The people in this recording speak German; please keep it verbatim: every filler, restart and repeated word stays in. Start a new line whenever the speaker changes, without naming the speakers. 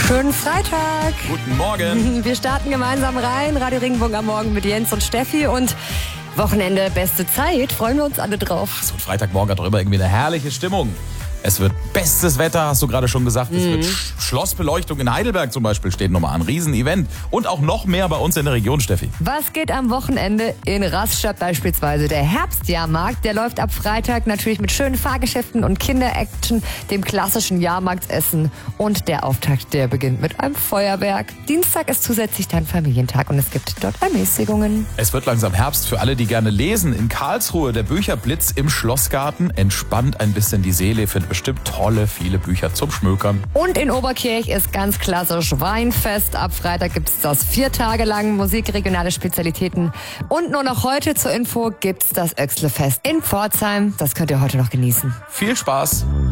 Schönen Freitag.
Guten Morgen.
Wir starten gemeinsam rein. Radio Regenbogen am Morgen mit Jens und Steffi und Wochenende, beste Zeit. Freuen wir uns alle drauf.
So ein Freitagmorgen hat doch immer irgendwie eine herrliche Stimmung. Es wird bestes Wetter, hast du gerade schon gesagt. Es mhm. wird Sch- Schlossbeleuchtung in Heidelberg zum Beispiel steht nochmal an. Riesenevent. Und auch noch mehr bei uns in der Region, Steffi.
Was geht am Wochenende in Rastatt beispielsweise? Der Herbstjahrmarkt, der läuft ab Freitag natürlich mit schönen Fahrgeschäften und Kinderaction, dem klassischen Jahrmarktsessen. Und der Auftakt, der beginnt mit einem Feuerwerk. Dienstag ist zusätzlich dann Familientag und es gibt dort Ermäßigungen.
Es wird langsam Herbst für alle, die gerne lesen. In Karlsruhe der Bücherblitz im Schlossgarten entspannt ein bisschen die Seele für bestimmt tolle, viele Bücher zum Schmökern.
Und in Oberkirch ist ganz klassisch Weinfest. Ab Freitag gibt es das vier Tage lang, Musik, regionale Spezialitäten. Und nur noch heute zur Info gibt es das Öxlefest in Pforzheim. Das könnt ihr heute noch genießen.
Viel Spaß!